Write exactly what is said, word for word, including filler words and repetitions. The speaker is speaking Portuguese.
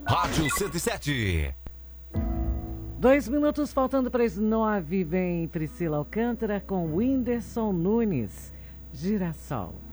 Rádio cento e sete. Dois minutos faltando para as nove, vem Priscila Alcântara com Whindersson Nunes, Girassol.